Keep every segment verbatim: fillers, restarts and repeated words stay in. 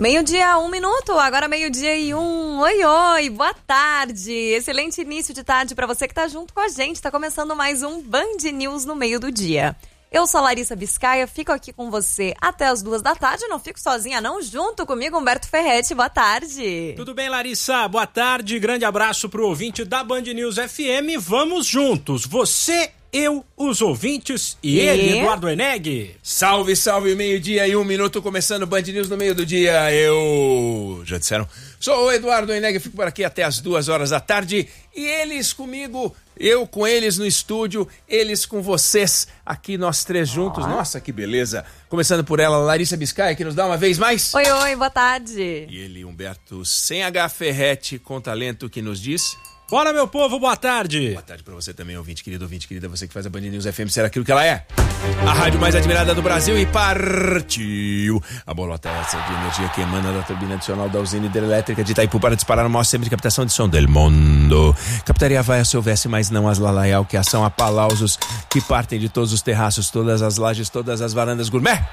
Meio-dia, um minuto, agora meio-dia e um. Oi, oi, boa tarde. Excelente início de tarde para você que tá junto com a gente. Tá começando mais um Band News no meio do dia. Eu sou a Larissa Biscaia, fico aqui com você até as duas da tarde. Não fico sozinha não, junto comigo Humberto Ferretti. Boa tarde. Tudo bem, Larissa? Boa tarde. Grande abraço pro ouvinte da Band News F M. Vamos juntos. Você, eu, os ouvintes e, e... ele, Eduardo Eneg. Salve, salve, meio-dia e um minuto, começando o Band News no meio do dia. Eu... Já disseram? Sou o Eduardo Eneg, fico por aqui até as duas horas da tarde. E eles comigo, eu com eles no estúdio, eles com vocês, aqui nós três juntos. Nossa, que beleza. Começando por ela, Larissa Biscaia, que nos dá uma vez mais. Oi, oi, boa tarde. E ele, Humberto Sem H Ferretti, com talento, que nos diz... Bora, meu povo, boa tarde. Boa tarde pra você também, ouvinte querido, ouvinte querida, você que faz a Band News F M ser aquilo que ela é. A rádio mais admirada do Brasil, e partiu. A bolota é essa de energia que emana da turbina adicional da usina hidrelétrica de Itaipu para disparar o maior centro de captação de som del mundo. Captaria vai se houvesse, mas não as lalaial, que são aplausos que partem de todos os terraços, todas as lajes, todas as varandas gourmet.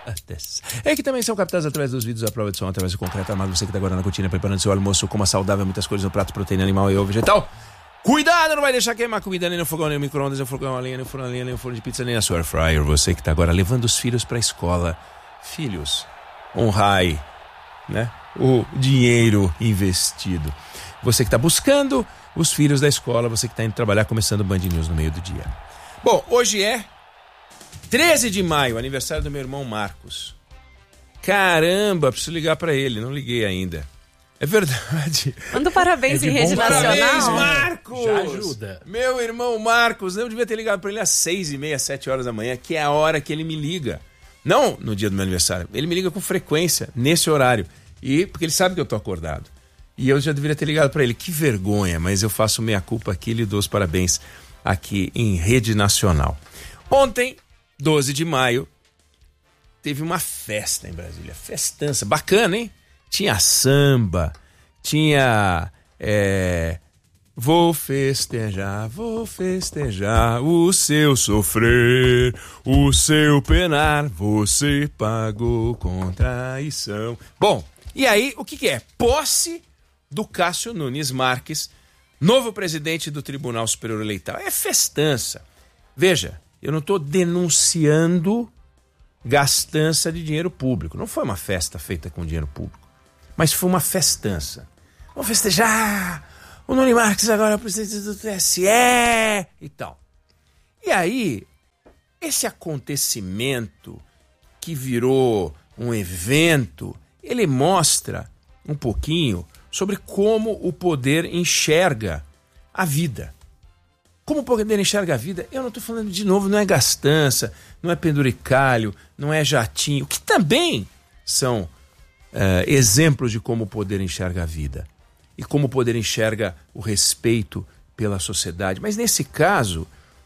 É que também são captados através dos vídeos à prova de som, através do concreto armado. Você que tá agora na cozinha preparando seu almoço, coma saudável, muitas coisas no prato, proteína animal e ou vegetal. Cuidado, não vai deixar queimar comida nem no fogão, nem no micro-ondas, nem no fogão a lenha, nem no forno a lenha, nem no forno de pizza, nem na sua air fryer. Você que tá agora levando os filhos pra escola. Filhos, honrai, né? O dinheiro investido. Você que tá buscando os filhos da escola, você que tá indo trabalhar, começando o Band News no meio do dia. Bom, hoje é treze de maio, aniversário do meu irmão Marcos. Caramba, preciso ligar pra ele, não liguei ainda. É verdade. Manda parabéns é em rede nacional. Parabéns, Marcos! Já ajuda. Meu irmão Marcos, eu devia ter ligado pra ele às seis e meia, sete horas da manhã, que é a hora que ele me liga. Não no dia do meu aniversário, ele me liga com frequência, nesse horário. E porque ele sabe que eu tô acordado. E eu já deveria ter ligado pra ele. Que vergonha, mas eu faço meia culpa aqui e lhe dou os parabéns aqui em rede nacional. Ontem, doze de maio, teve uma festa em Brasília, festança, bacana, hein? Tinha samba, tinha, é, vou festejar, vou festejar o seu sofrer, o seu penar, você pagou com traição. Bom, e aí, o que que é? Posse do Cássio Nunes Marques, novo presidente do Tribunal Superior Eleitoral. É festança. Veja, eu não estou denunciando gastança de dinheiro público. Não foi uma festa feita com dinheiro público, mas foi uma festança. Vamos festejar! O Nunes Marques agora é o presidente do T S E e tal. E aí, esse acontecimento que virou um evento, ele mostra um pouquinho sobre como o poder enxerga a vida. Como o poder enxerga a vida, eu não estou falando de novo, não é gastança, não é penduricalho, não é jatinho, que também são uh, exemplos de como o poder enxerga a vida e como o poder enxerga o respeito pela sociedade. Mas nesse caso,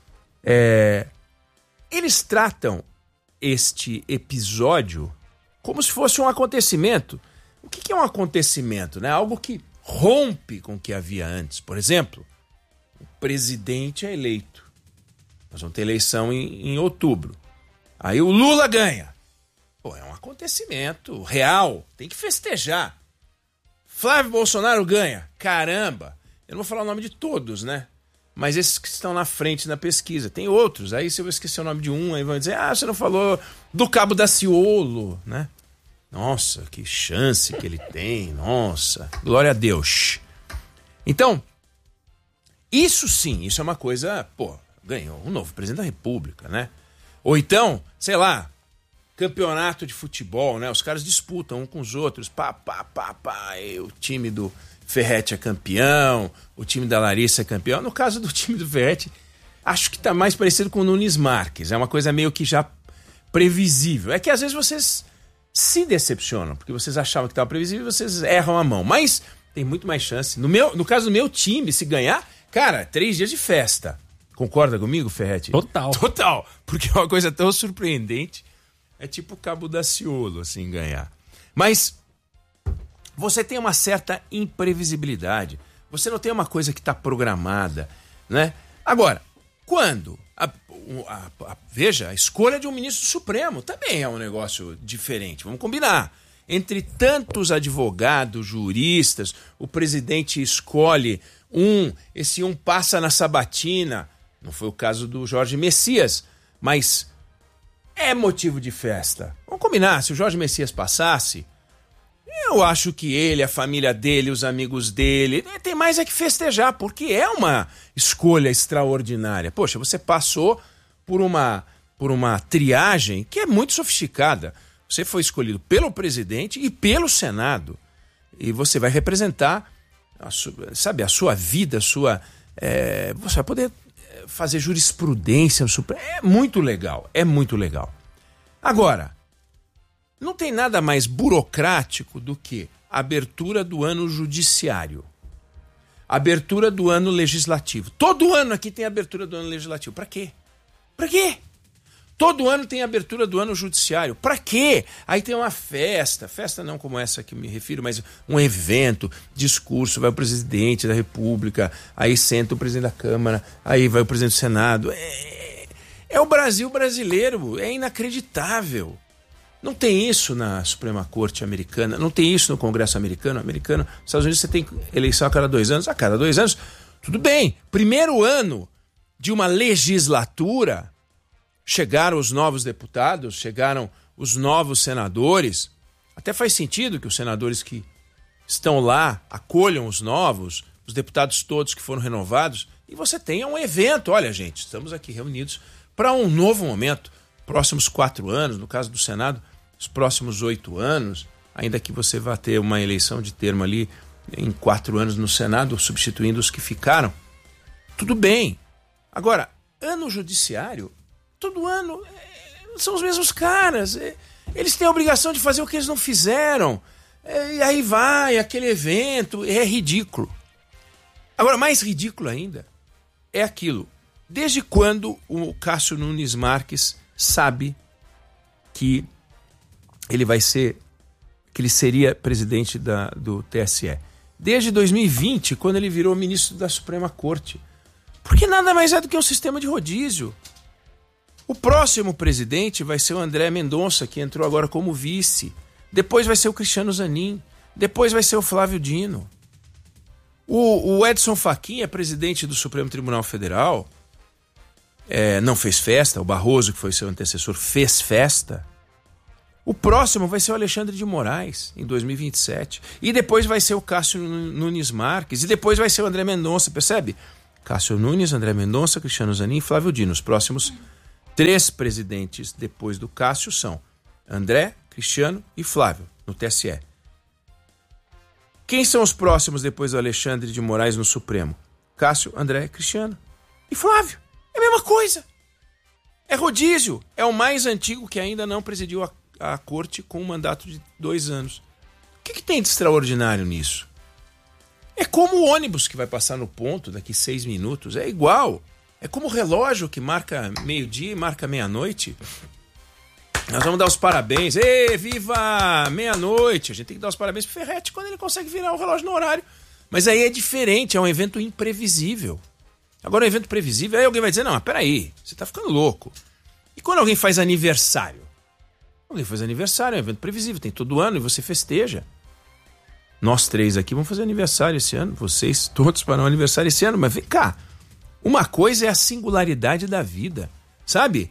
é, eles tratam este episódio como se fosse um acontecimento. O que, que é um acontecimento? Né? Algo que rompe com o que havia antes. Por exemplo, o presidente é eleito. Nós vamos ter eleição em, em outubro. Aí o Lula ganha. Pô, é um acontecimento real. Tem que festejar. Flávio Bolsonaro ganha. Caramba. Eu não vou falar o nome de todos, né? Mas esses que estão na frente na pesquisa. Tem outros. Aí se eu esquecer o nome de um, aí vão dizer, ah, você não falou do Cabo Daciolo, né? Nossa, que chance que ele tem. Nossa, glória a Deus. Então, isso sim, isso é uma coisa, pô, ganhou um novo presidente da República, né? Ou então, sei lá, campeonato de futebol, né? Os caras disputam um com os outros, pá, pá, pá, pá, e o time do Ferretti é campeão, o time da Larissa é campeão. No caso do time do Ferretti, acho que tá mais parecido com o Nunes Marques, é uma coisa meio que já previsível. É que às vezes vocês se decepcionam, porque vocês achavam que estava previsível e vocês erram a mão. Mas tem muito mais chance. No, meu, no caso do meu time, se ganhar, cara, três dias de festa. Concorda comigo, Ferretti? Total. Total. Porque é uma coisa tão surpreendente. É tipo o Cabo Daciolo, assim, ganhar. Mas você tem uma certa imprevisibilidade. Você não tem uma coisa que está programada, né? Agora, quando... A, a, a, veja, a escolha de um ministro do Supremo também é um negócio diferente, vamos combinar. Entre tantos advogados, juristas, o presidente escolhe um, esse um passa na sabatina. Não foi o caso do Jorge Messias, mas é motivo de festa. Vamos combinar, se o Jorge Messias passasse, eu acho que ele, a família dele, os amigos dele, tem mais é que festejar, porque é uma escolha extraordinária. Poxa, você passou por uma, por uma triagem que é muito sofisticada. Você foi escolhido pelo presidente e pelo Senado. E você vai representar, a sua, sabe, a sua vida, a sua, é, você vai poder fazer jurisprudência no Supremo. É muito legal, é muito legal. Agora, não tem nada mais burocrático do que a abertura do ano judiciário, a abertura do ano legislativo. Todo ano aqui tem abertura do ano legislativo. Para quê? Para quê? Todo ano tem abertura do ano judiciário. Para quê? Aí tem uma festa, festa não como essa que me refiro, mas um evento, discurso, vai o presidente da República, aí senta o presidente da Câmara, aí vai o presidente do Senado. É, é o Brasil brasileiro, é inacreditável. Não tem isso na Suprema Corte americana, não tem isso no Congresso americano. Americano, nos Estados Unidos você tem eleição a cada dois anos. A cada dois anos, tudo bem. Primeiro ano de uma legislatura, chegaram os novos deputados, chegaram os novos senadores. Até faz sentido que os senadores que estão lá acolham os novos, os deputados todos que foram renovados, e você tenha um evento. Olha, gente, estamos aqui reunidos para um novo momento. Próximos quatro anos, no caso do Senado, os próximos oito anos, ainda que você vá ter uma eleição de termo ali em quatro anos no Senado, substituindo os que ficaram. Tudo bem. Agora, ano judiciário, todo ano é, são os mesmos caras. É, eles têm a obrigação de fazer o que eles não fizeram. É, e aí vai, aquele evento, é ridículo. Agora, mais ridículo ainda é aquilo. Desde quando o Cássio Nunes Marques sabe que ele vai ser, que ele seria presidente da, do T S E? Desde dois mil e vinte, quando ele virou ministro da Suprema Corte. Porque nada mais é do que um sistema de rodízio. O próximo presidente vai ser o André Mendonça, que entrou agora como vice. Depois vai ser o Cristiano Zanin. Depois vai ser o Flávio Dino. O, o Edson Fachin é presidente do Supremo Tribunal Federal. É, não fez festa. O Barroso, que foi seu antecessor, fez festa. O próximo vai ser o Alexandre de Moraes, em dois mil e vinte e sete. E depois vai ser o Cássio Nunes Marques. E depois vai ser o André Mendonça, percebe? Cássio Nunes, André Mendonça, Cristiano Zanin e Flávio Dino. Os próximos três presidentes depois do Cássio são André, Cristiano e Flávio, no T S E. Quem são os próximos depois do Alexandre de Moraes no Supremo? Cássio, André, Cristiano e Flávio. É a mesma coisa. É rodízio. É o mais antigo que ainda não presidiu a, a corte com um mandato de dois anos. O que, que tem de extraordinário nisso? É como o ônibus que vai passar no ponto daqui seis minutos. É igual. É como o relógio que marca meio-dia e marca meia-noite. Nós vamos dar os parabéns. Ê, viva meia-noite. A gente tem que dar os parabéns pro Ferretti quando ele consegue virar o relógio no horário. Mas aí é diferente, é um evento imprevisível. Agora, um evento previsível, aí alguém vai dizer, não, mas peraí, você tá ficando louco. E quando alguém faz aniversário? Alguém faz aniversário, é um evento previsível, tem todo ano e você festeja. Nós três aqui vamos fazer aniversário esse ano, vocês todos para um aniversário esse ano, mas vem cá. Uma coisa é a singularidade da vida, sabe?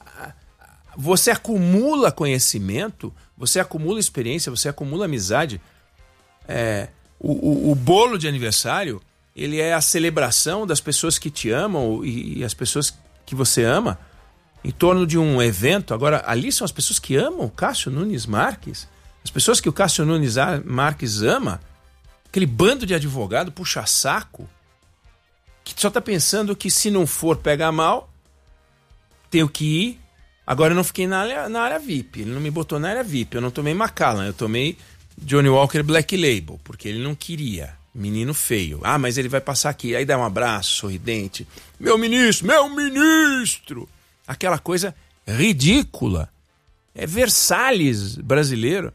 Você acumula conhecimento, você acumula experiência, você acumula amizade. É, o, o, o bolo de aniversário, ele é a celebração das pessoas que te amam e, e as pessoas que você ama em torno de um evento. Agora, ali são as pessoas que amam o Cássio Nunes Marques, as pessoas que o Cássio Nunes Marques ama, aquele bando de advogado puxa-saco, que só tá pensando que se não for pegar mal, tenho que ir. Agora eu não fiquei na área, na área V I P, ele não me botou na área V I P, eu não tomei Macallan, eu tomei Johnny Walker Black Label, porque ele não queria, menino feio. Ah, mas ele vai passar aqui, aí dá um abraço sorridente, meu ministro, meu ministro, aquela coisa ridícula, é Versalhes brasileiro.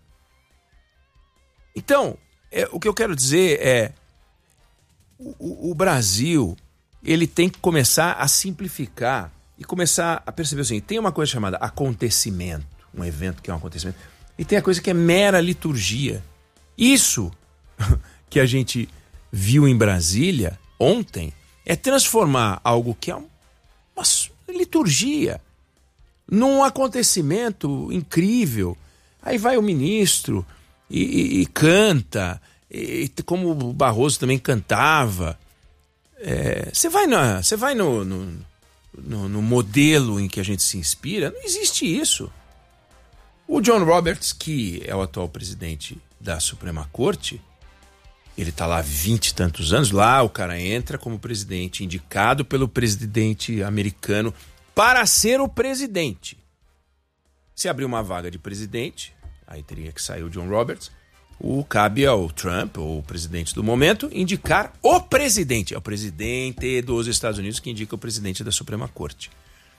Então, é, o que eu quero dizer é, o, o Brasil, ele tem que começar a simplificar e começar a perceber assim, tem uma coisa chamada acontecimento, um evento que é um acontecimento, e tem a coisa que é mera liturgia. Isso que a gente viu em Brasília ontem é transformar algo que é uma liturgia num acontecimento incrível. Aí vai o ministro e, e, e canta, e, como o Barroso também cantava. Você é, vai, na, você vai no, no, no, no modelo em que a gente se inspira, não existe isso. O John Roberts, que é o atual presidente da Suprema Corte, ele está lá há vinte e tantos anos. Lá o cara entra como presidente, indicado pelo presidente americano para ser o presidente. Se abrir uma vaga de presidente, aí teria que sair o John Roberts, o cabe ao Trump, ou o presidente do momento, indicar o presidente. É o presidente dos Estados Unidos que indica o presidente da Suprema Corte.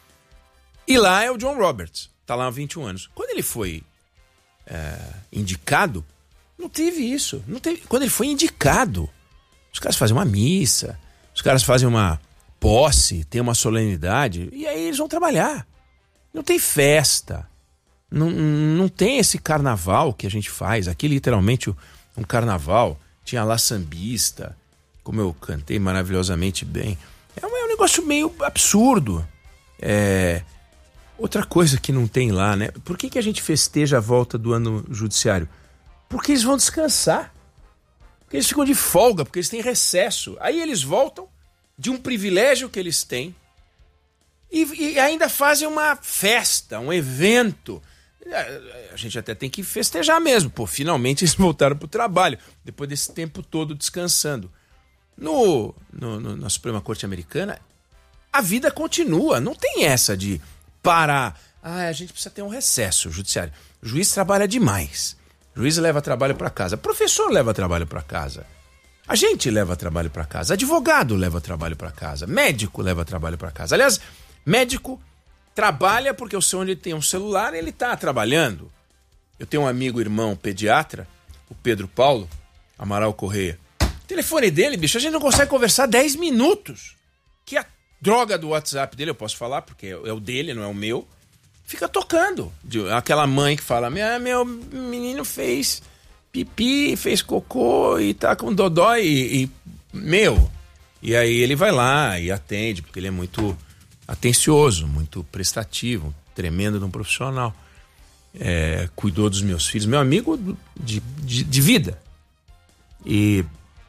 E lá é o John Roberts, está lá há vinte e um anos. Quando ele foi é, indicado, não teve isso. Não teve. Quando ele foi indicado, os caras fazem uma missa, os caras fazem uma posse, tem uma solenidade, e aí eles vão trabalhar. Não tem festa. Não, não tem esse carnaval que a gente faz. Aqui, literalmente, um carnaval. Tinha lá sambista, como eu cantei maravilhosamente bem. É um, é um negócio meio absurdo. É... Outra coisa que não tem lá, né? Por que, que a gente festeja a volta do ano judiciário? Porque eles vão descansar. Porque eles ficam de folga, porque eles têm recesso. Aí eles voltam de um privilégio que eles têm e, e ainda fazem uma festa, um evento. A gente até tem que festejar mesmo. Pô, finalmente eles voltaram para o trabalho, depois desse tempo todo descansando. No, no, no, na Suprema Corte Americana, a vida continua. Não tem essa de parar. Ah, a gente precisa ter um recesso judiciário. O juiz trabalha demais. O juiz leva trabalho para casa. Professor leva trabalho para casa. A gente leva trabalho para casa. Advogado leva trabalho para casa. Médico leva trabalho para casa. Aliás, médico trabalha porque o seu onde tem um celular, ele está trabalhando. Eu tenho um amigo, irmão, pediatra, o Pedro Paulo Amaral Correia. O telefone dele, bicho, a gente não consegue conversar dez minutos. Que a droga do WhatsApp dele, eu posso falar porque é o dele, não é o meu, fica tocando. Aquela mãe que fala, meu, meu menino fez pipi, fez cocô e tá com dodói e, e meu. E aí ele vai lá e atende, porque ele é muito atencioso, muito prestativo, tremendo de um profissional. É, cuidou dos meus filhos, meu amigo de, de, de vida. E,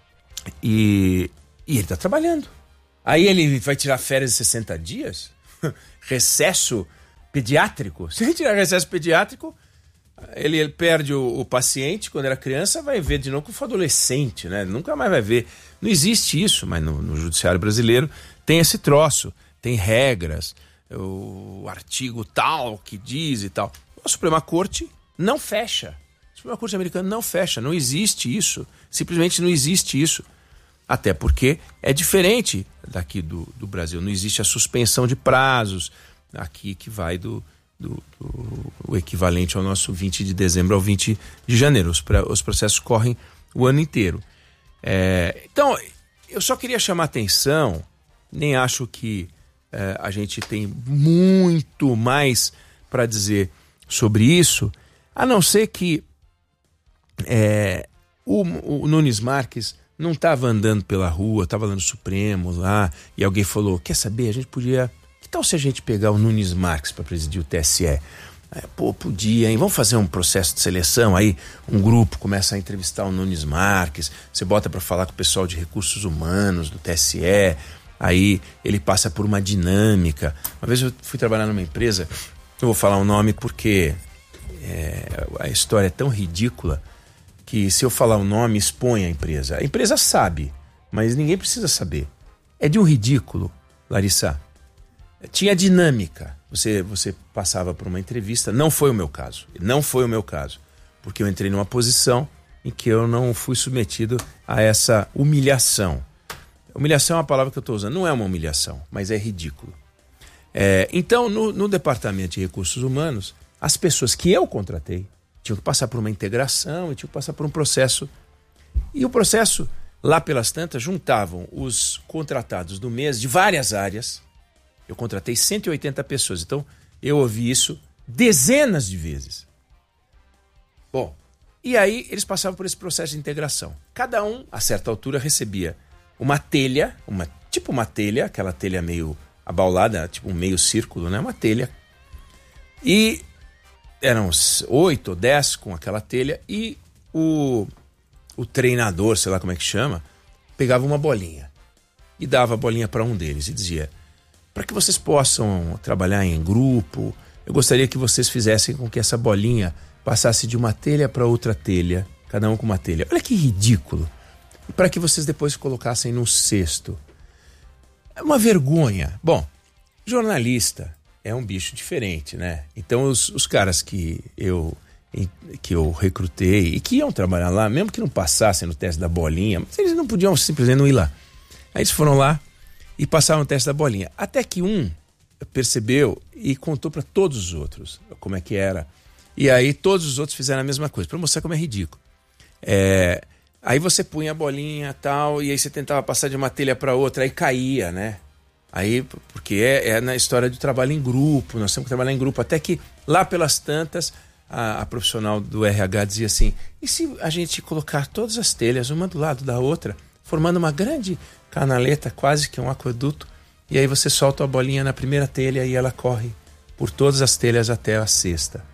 e, e ele tá trabalhando. Aí ele vai tirar férias de sessenta dias? Recesso pediátrico? Se ele tirar recesso pediátrico, ele, ele perde o, o paciente quando era criança, vai ver de novo quando for adolescente, né? Nunca mais vai ver. Não existe isso, mas no, no judiciário brasileiro tem esse troço, tem regras, o artigo tal que diz e tal. A Suprema Corte não fecha. A Suprema Corte americana não fecha, não existe isso. Simplesmente não existe isso. Até porque é diferente daqui do, do Brasil. Não existe a suspensão de prazos. Aqui que vai do, do, do o equivalente ao nosso vinte de dezembro ao vinte de janeiro. Os, os processos correm o ano inteiro. É, então, eu só queria chamar atenção, nem acho que é, a gente tem muito mais para dizer sobre isso, a não ser que é, o, o Nunes Marques não estava andando pela rua, estava lá no Supremo lá, e alguém falou, quer saber, a gente podia... Que tal se a gente pegar o Nunes Marques para presidir o T S E? É, pô, podia, hein? Vamos fazer um processo de seleção, aí um grupo começa a entrevistar o Nunes Marques, você bota para falar com o pessoal de recursos humanos do T S E, aí ele passa por uma dinâmica. Uma vez eu fui trabalhar numa empresa, eu vou falar o nome porque é, a história é tão ridícula que se eu falar o nome, expõe a empresa. A empresa sabe, mas ninguém precisa saber. É de um ridículo, Larissa. Tinha dinâmica. Você, você passava por uma entrevista. Não foi o meu caso. Não foi o meu caso. Porque eu entrei numa posição em que eu não fui submetido a essa humilhação. Humilhação é uma palavra que eu estou usando. Não é uma humilhação, mas é ridículo. É, então, no, no Departamento de Recursos Humanos, as pessoas que eu contratei tinham que passar por uma integração e tinham que passar por um processo. E o processo, lá pelas tantas, juntavam os contratados do mês de várias áreas. Eu contratei cento e oitenta pessoas, então eu ouvi isso dezenas de vezes. Bom, e aí eles passavam por esse processo de integração. Cada um, a certa altura, recebia uma telha, uma, tipo uma telha, aquela telha meio abaulada, tipo um meio círculo, né? Uma telha. E eram oito ou dez com aquela telha e o, o treinador, sei lá como é que chama, pegava uma bolinha e dava a bolinha para um deles e dizia: para que vocês possam trabalhar em grupo, eu gostaria que vocês fizessem com que essa bolinha passasse de uma telha para outra telha, cada um com uma telha. Olha que ridículo. E para que vocês depois colocassem num cesto. É uma vergonha. Bom, jornalista é um bicho diferente, né? Então os, os caras que eu, que eu recrutei e que iam trabalhar lá, mesmo que não passassem no teste da bolinha, mas eles não podiam simplesmente não ir lá. Aí eles foram lá e passaram o teste da bolinha. Até que um percebeu e contou para todos os outros como é que era. E aí todos os outros fizeram a mesma coisa, para mostrar como é ridículo. É, aí você punha a bolinha e tal, e aí você tentava passar de uma telha para outra, aí caía, né? Aí, porque é, é na história do trabalho em grupo, nós temos que trabalhar em grupo. Até que lá pelas tantas, a, a profissional do R H dizia assim: e se a gente colocar todas as telhas, uma do lado da outra, formando uma grande canaleta, quase que um aqueduto, e aí você solta a bolinha na primeira telha e ela corre por todas as telhas até a sexta.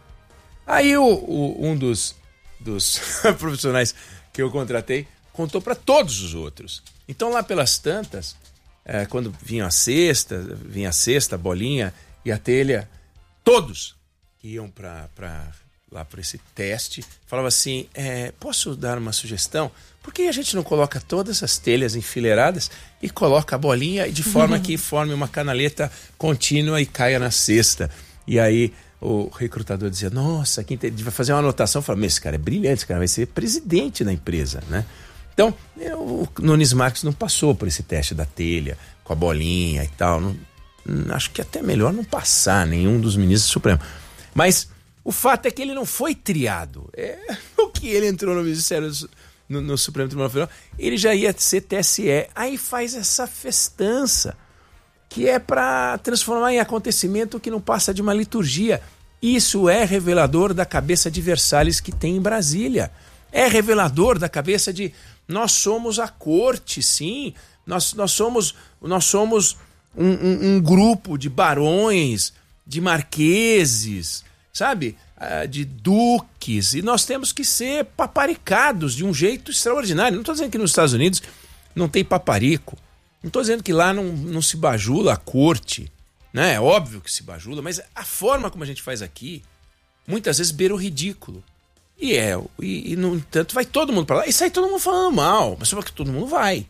Aí o, o, um dos, dos profissionais que eu contratei contou para todos os outros. Então lá pelas tantas, é, quando vinha a sexta, vinha a sexta, a bolinha e a telha, todos que iam para lá para esse teste falavam assim: é, posso dar uma sugestão? Por que a gente não coloca todas as telhas enfileiradas e coloca a bolinha de forma que forme uma canaleta contínua e caia na cesta? E aí o recrutador dizia: nossa, quem vai fazer uma anotação? Eu falava: esse cara é brilhante, esse cara vai ser presidente da empresa, né? Então, eu, o Nunes Marques não passou por esse teste da telha, com a bolinha e tal. Não, acho que até melhor não passar nenhum dos ministros do Supremo. Mas o fato é que ele não foi triado. É, o que ele entrou no Ministério no, no Supremo Tribunal Federal, ele já ia ser T S E. Aí faz essa festança, que é para transformar em acontecimento o que não passa de uma liturgia. Isso é revelador da cabeça de Versalhes que tem em Brasília. É revelador da cabeça de: nós somos a corte, sim. Nós, nós somos, nós somos um, um, um grupo de barões, de marqueses, sabe? De duques. E nós temos que ser paparicados de um jeito extraordinário. Não estou dizendo que nos Estados Unidos não tem paparico. Não estou dizendo que lá não, não se bajula a corte, né? É óbvio que se bajula, mas a forma como a gente faz aqui, muitas vezes beira o ridículo. E é, e, e no entanto vai todo mundo para lá e sai todo mundo falando mal, mas só que todo mundo vai.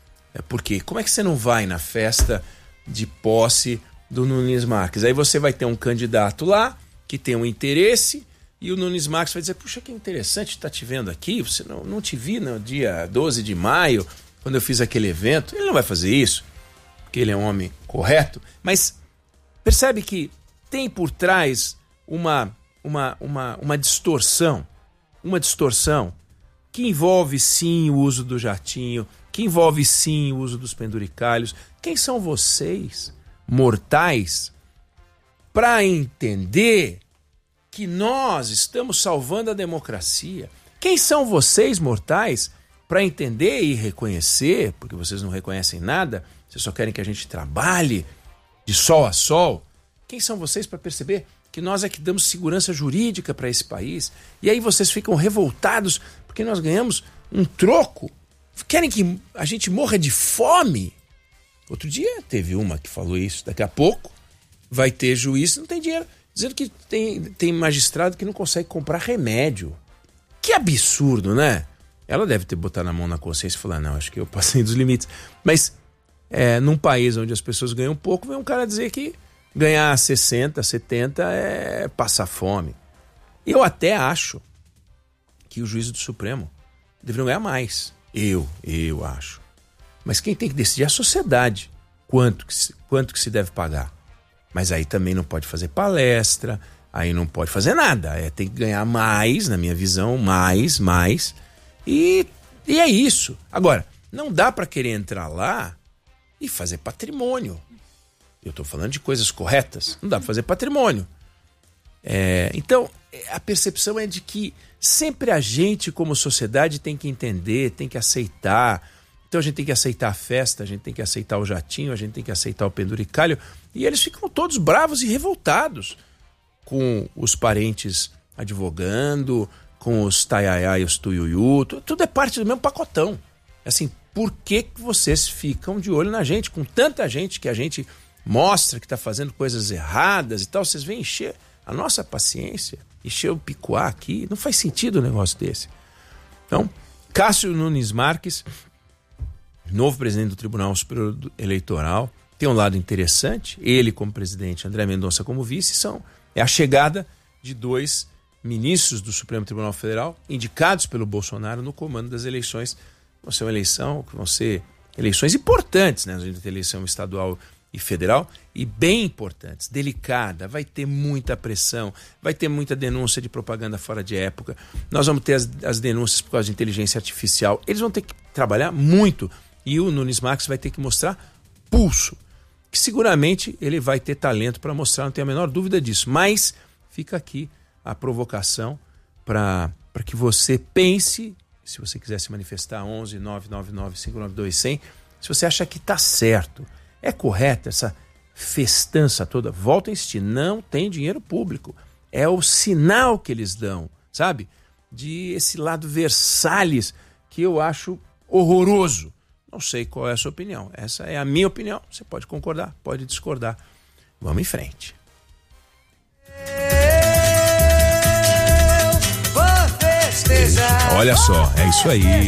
É porque, como é que você não vai na festa de posse do Nunes Marques? Aí você vai ter um candidato lá que tem um interesse e o Nunes Marques vai dizer: puxa, que interessante estar te vendo aqui, você não, não te vi no dia doze de maio, quando eu fiz aquele evento. Ele não vai fazer isso, porque ele é um homem correto, mas percebe que tem por trás uma, uma, uma, uma distorção, uma distorção que envolve sim o uso do jatinho, que envolve sim o uso dos penduricalhos. Quem são vocês, mortais, para entender que nós estamos salvando a democracia? Quem são vocês, mortais, para entender e reconhecer, porque vocês não reconhecem nada, vocês só querem que a gente trabalhe de sol a sol? Quem são vocês para perceber que nós é que damos segurança jurídica para esse país? E aí vocês ficam revoltados porque nós ganhamos um troco? Querem que a gente morra de fome? Outro dia teve uma que falou isso. Daqui a pouco vai ter juiz, não tem dinheiro, dizendo que tem, tem magistrado que não consegue comprar remédio. Que absurdo, né? Ela deve ter botado a mão na consciência e falar: não, acho que eu passei dos limites. Mas é, num país onde as pessoas ganham pouco, vem um cara dizer que ganhar sessenta, setenta é passar fome. Eu até acho que o juízo do Supremo deveria ganhar mais. Eu, eu acho. Mas quem tem que decidir é a sociedade. Quanto que se, quanto que se deve pagar. Mas aí também não pode fazer palestra, aí não pode fazer nada. É, tem que ganhar mais, na minha visão, mais, mais. E, e é isso. Agora, não dá para querer entrar lá e fazer patrimônio. Eu estou falando de coisas corretas. Não dá para fazer patrimônio. É, então, a percepção é de que sempre a gente, como sociedade, tem que entender, tem que aceitar. Então a gente tem que aceitar a festa, a gente tem que aceitar o jatinho, a gente tem que aceitar o penduricalho. E eles ficam todos bravos e revoltados com os parentes advogando, com os taiaiá e os tuiuiu. Tudo é parte do mesmo pacotão. Assim, por que que vocês ficam de olho na gente? Com tanta gente que a gente mostra que está fazendo coisas erradas e tal, vocês vêm encher a nossa paciência, encher o picuá aqui. Não faz sentido um negócio desse. Então, Cássio Nunes Marques, novo presidente do Tribunal Superior Eleitoral, tem um lado interessante. Ele como presidente, André Mendonça como vice, são, é a chegada de dois ministros do Supremo Tribunal Federal indicados pelo Bolsonaro no comando das eleições. Vão ser uma eleição, que vão ser eleições importantes, né? A gente tem eleição estadual e federal, e bem importantes, delicada, vai ter muita pressão, vai ter muita denúncia de propaganda fora de época, nós vamos ter as, as denúncias por causa de inteligência artificial, eles vão ter que trabalhar muito, e o Nunes Marques vai ter que mostrar pulso, que seguramente ele vai ter talento para mostrar, não tenho a menor dúvida disso, mas fica aqui a provocação para para que você pense, se você quiser se manifestar, onze nove nove nove cinco nove dois zero zero, se você acha que está certo, é correta essa festança toda, volto a insistir, não tem dinheiro público, é o sinal que eles dão, sabe, de esse lado Versalhes que eu acho horroroso. Não sei qual é a sua opinião, essa é a minha opinião, você pode concordar, pode discordar, vamos em frente. Olha só, é isso aí.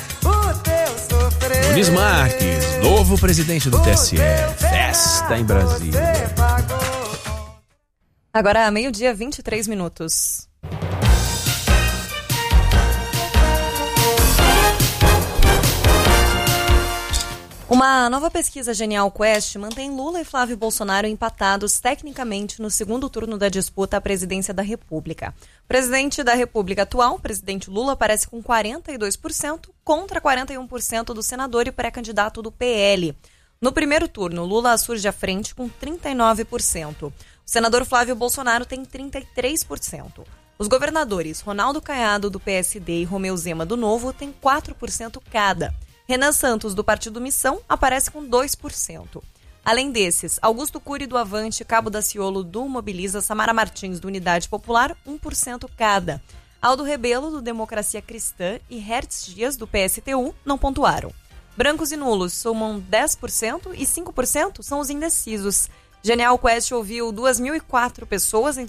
Nunes Marques, novo presidente do T S E, festa em Brasília. Agora, meio-dia, vinte e três minutos. Uma nova pesquisa Genial Quest mantém Lula e Flávio Bolsonaro empatados tecnicamente no segundo turno da disputa à presidência da República. O presidente da República atual, o presidente Lula, aparece com quarenta e dois por cento contra quarenta e um por cento do senador e pré-candidato do P L. No primeiro turno, Lula surge à frente com trinta e nove por cento. O senador Flávio Bolsonaro tem trinta e três por cento. Os governadores Ronaldo Caiado, do P S D, e Romeu Zema, do Novo, têm quatro por cento cada. Renan Santos, do Partido Missão, aparece com dois por cento. Além desses, Augusto Cury, do Avante, Cabo Daciolo, do Mobiliza, Samara Martins, do Unidade Popular, um por cento cada. Aldo Rebelo, do Democracia Cristã, e Hertz Dias, do P S T U, não pontuaram. Brancos e nulos somam dez por cento e cinco por cento são os indecisos. Genial Quest ouviu duas mil e quatro pessoas entre